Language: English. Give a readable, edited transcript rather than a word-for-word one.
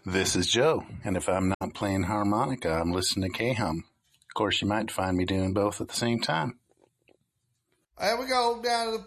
This is Joe, and if I'm not playing harmonica, I'm listening to K-Hum. Of course, you might find me doing both at the same time. And we go down to the